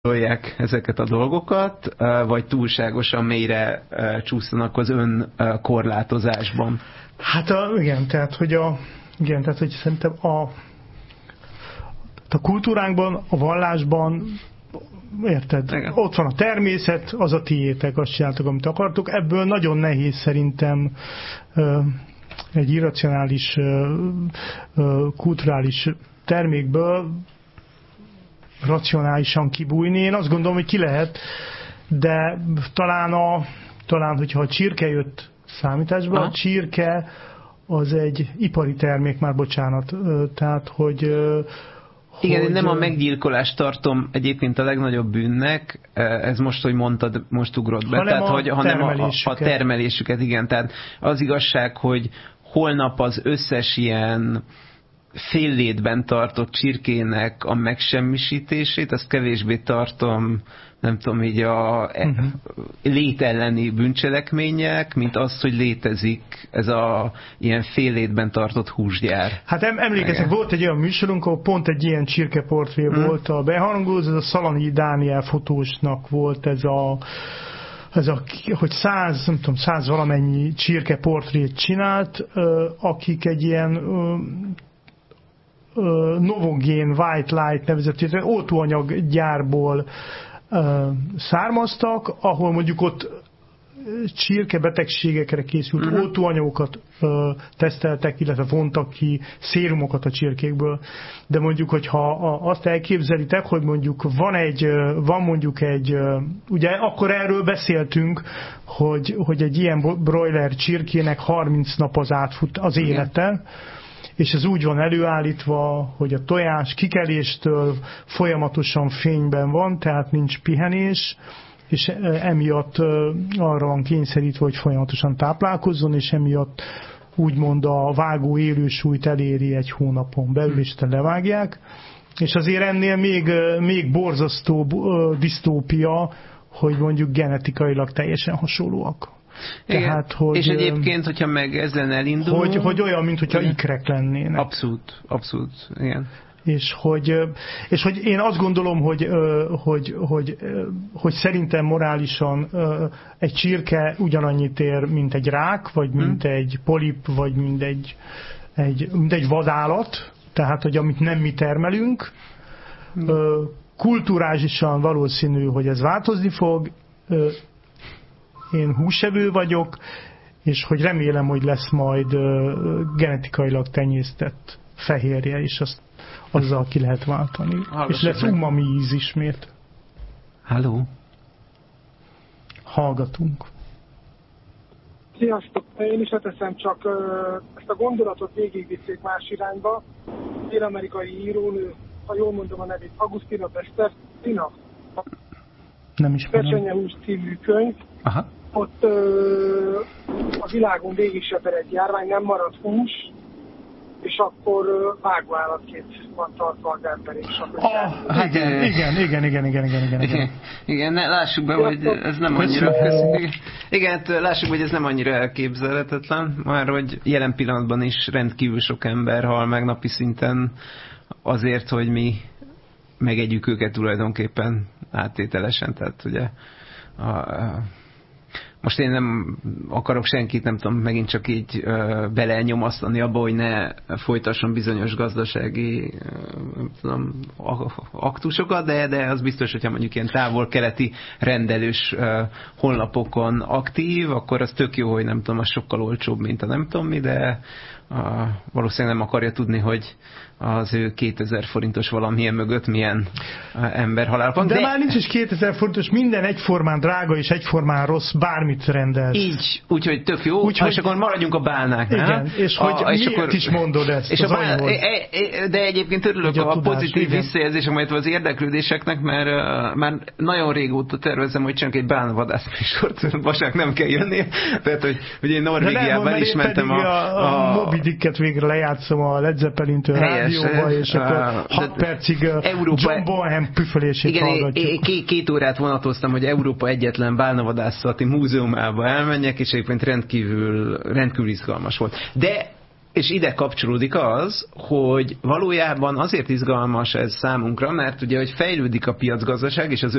gondolják ezeket a dolgokat, vagy túlságosan mélyre csúszanak az önkorlátozásban? Hát igen, tehát hogy szerintem a kultúránkban, a vallásban, érted? Igen. Ott van a természet, az a tiétek, azt csináltak, amit akartuk. Ebből nagyon nehéz szerintem egy irracionális kulturális termékből racionálisan kibújni. Én azt gondolom, hogy ki lehet, de talán hogyha a csirke jött számításba, a csirke az egy ipari termék, már bocsánat. Tehát, hogy igen, én nem a meggyilkolást tartom egyébként a legnagyobb bűnnek, ez most, hogy mondtad, most ugrott be, hanem a termelésüket, igen. Tehát az igazság, hogy holnap az összes ilyen fél létben tartott csirkének a megsemmisítését, azt kevésbé tartom, nem tudom, így a lét elleni bűncselekmények, mint az, hogy létezik ez a ilyen fél létben tartott húsgyár. Hát emlékeztek, volt egy olyan műsorunk, ahol pont egy ilyen csirkeportré volt a behangoló, ez a Szalai Dániel fotósnak volt ez a hogy 100 valamennyi csirkeportrét csinált, akik egy ilyen Novogén White Light nevezetű oltóanyaggyárból származtak, ahol mondjuk ott csirkebetegségekre készült oltóanyagokat teszteltek, illetve vontak ki szérumokat a csirkékből. De mondjuk, hogyha azt elképzelitek, hogy mondjuk van mondjuk egy, ugye akkor erről beszéltünk, hogy egy ilyen broiler csirkének 30 nap az élete, és ez úgy van előállítva, hogy a tojás kikeléstől folyamatosan fényben van, tehát nincs pihenés, és emiatt arra van kényszerítve, hogy folyamatosan táplálkozzon, és emiatt úgymond a vágó élősúlyt eléri egy hónapon belül, és levágják. És azért ennél még borzasztó disztópia, hogy mondjuk genetikailag teljesen hasonlóak. Tehát, hogy, és egyébként, hogyha meg ezen elindulunk... Hogy olyan, mint hogyha ikrek lennének. Abszolút, igen. És hogy én azt gondolom, hogy szerintem morálisan egy csirke ugyanannyit ér, mint egy rák, vagy mint egy polip, vagy mint egy vadállat, tehát, hogy amit nem mi termelünk. Kulturálisan valószínű, hogy ez változni fog. Én húsevő vagyok, és hogy remélem, hogy lesz majd genetikailag tenyésztett fehérje, és azzal ki lehet váltani. És lesz umami íz ismét. Halló? Hallgatunk. Sziasztok! Én is leteszem, csak ezt a gondolatot végigvisszék más irányba. Dél-amerikai írónő, ha jól mondom a nevét, Agustina Pesterina. Nem ismerem. Pecsenyehús című könyv. Aha. Ott a világon végig seper egy járvány, nem marad hús, és akkor vágóállatként van tartva az ember, és akkor Igen, lássuk be, hogy ez nem annyira lássuk, hogy ez nem annyira elképzelhetetlen, már hogy jelen pillanatban is rendkívül sok ember hal meg napi szinten azért, hogy mi megegyük őket tulajdonképpen áttételesen, tehát ugye most én nem akarok senkit, nem tudom, megint csak így belenyomasztani abba, hogy ne folytasson bizonyos gazdasági nem tudom, aktusokat, de az biztos, hogyha mondjuk ilyen távol-keleti rendelős honlapokon aktív, akkor az tök jó, hogy nem tudom, az sokkal olcsóbb, mint a nem tudom mi, de valószínűleg nem akarja tudni, hogy az ő 2000 forintos valamilyen mögött milyen ember halál van. De már nincs is 2000 forintos, minden egyformán drága és egyformán rossz, bármit rendelsz. Így, úgyhogy tök jó, és akkor maradjunk a bálnáknál. Igen, és hogy miért akkor, is mondod ezt? És de egyébként örülök a pozitív visszajelzés, amelyet az érdeklődéseknek, mert már nagyon régóta tervezem, hogy csak egy bálnavadász műsort, vasárnap nem kell jönni. Tehát, hogy én Norvégiában ismertem a Moby Dicket végre lejátszom a Led Zeppelin-től rádióba, és akkor 6 percig John Bonham püfölését hallgatjuk. 2 órát vonatoztam, hogy Európa egyetlen bálnavadászati múzeumába elmenjek, és egyébként rendkívül izgalmas volt. De és ide kapcsolódik az, hogy valójában azért izgalmas ez számunkra, mert ugye, hogy fejlődik a piacgazdaság, és az